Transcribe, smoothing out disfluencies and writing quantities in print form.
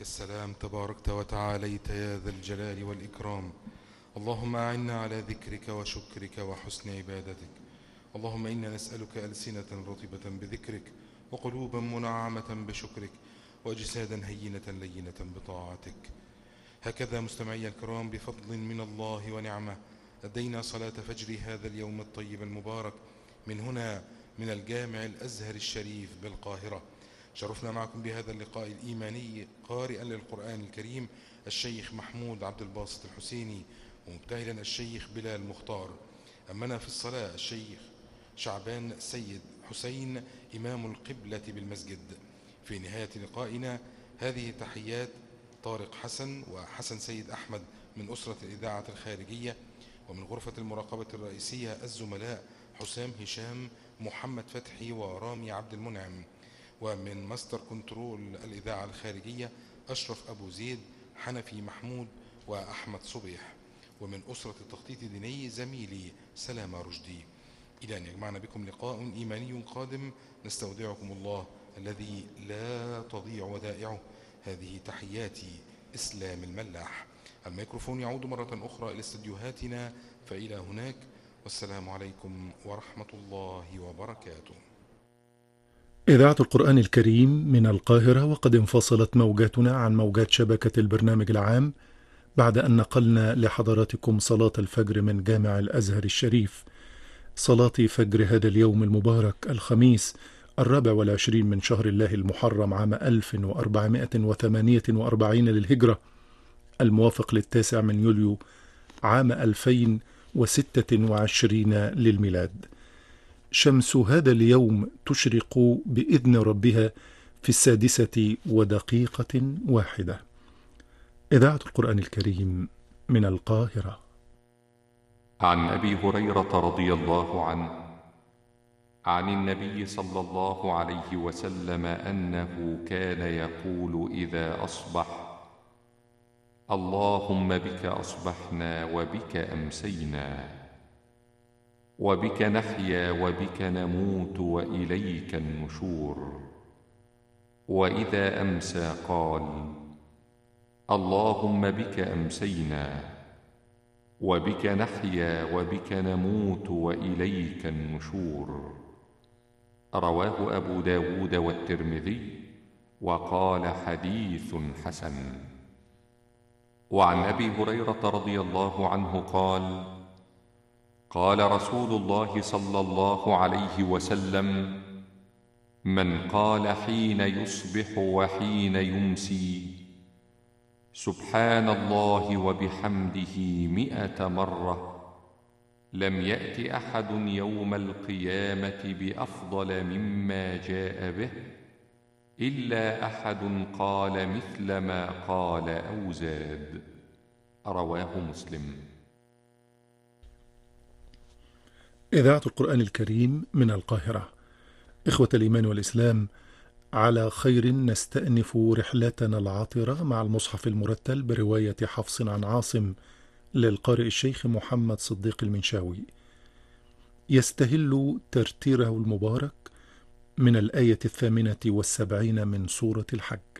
ومنك السلام، تباركت وتعاليت يا ذا الجلال والإكرام. اللهم أعنا على ذكرك وشكرك وحسن عبادتك. اللهم إنا نسألك ألسنة رطبة بذكرك، وقلوبا منعمة بشكرك، وأجسادا هينة لينة بطاعتك. هكذا مستمعي الكرام، بفضل من الله ونعمة أدينا صلاة فجر هذا اليوم الطيب المبارك من هنا، من الجامع الأزهر الشريف بالقاهرة. شرفنا معكم بهذا اللقاء الإيماني قارئا للقرآن الكريم الشيخ محمود عبد الباسط الحسيني، ومبتهلا الشيخ بلال مختار. أمنا في الصلاة الشيخ شعبان سيد حسين إمام القبلة بالمسجد. في نهاية لقائنا هذه تحيات طارق حسن وحسن سيد أحمد من أسرة الإذاعة الخارجية، ومن غرفة المراقبة الرئيسية الزملاء حسام هشام، محمد فتحي، ورامي عبد المنعم، ومن ماستر كنترول الإذاعة الخارجية أشرف أبو زيد، حنفي محمود، وأحمد صبيح، ومن أسرة التخطيط الديني زميلي سلامة رشدي. إلى أن يجمعنا بكم لقاء إيماني قادم، نستودعكم الله الذي لا تضيع ودائعه. هذه تحياتي إسلام الملاح. الميكروفون يعود مرة أخرى إلى استديوهاتنا، فإلى هناك، والسلام عليكم ورحمة الله وبركاته. إذاعة القرآن الكريم من القاهرة، وقد انفصلت موجاتنا عن موجات شبكة البرنامج العام بعد أن نقلنا لحضراتكم صلاة الفجر من جامع الأزهر الشريف. صلاة فجر هذا اليوم المبارك الخميس 24 من شهر الله المحرم عام 1448 للهجرة، الموافق للتاسع من يوليو عام 2026 للميلاد. شمس هذا اليوم تشرق بإذن ربها في 6:01. إذاعة القرآن الكريم من القاهرة. عن أبي هريرة رضي الله عنه عن النبي صلى الله عليه وسلم أنه كان يقول إذا أصبح: اللهم بك أصبحنا وبك أمسينا وبك نحيا وبك نموت وإليك النشور. وإذا أمسى قال: اللهم بك أمسينا وبك نحيا وبك نموت وإليك النشور. رواه أبو داود والترمذي، وقال حديث حسن. وعن أبي هريرة رضي الله عنه قال: قال رسول الله صلى الله عليه وسلم: من قال حين يصبح وحين يمسي سبحان الله وبحمده 100 مرة، لم يأت أحد يوم القيامة بأفضل مما جاء به إلا أحد قال مثل ما قال أو زاد. رواه مسلم. إذاعة القرآن الكريم من القاهرة. إخوة الإيمان والإسلام، على خير نستأنف رحلتنا العاطرة مع المصحف المرتل برواية حفص عن عاصم للقارئ الشيخ محمد صديق المنشاوي. يستهل ترتيره المبارك من الآية 78 من سورة الحج.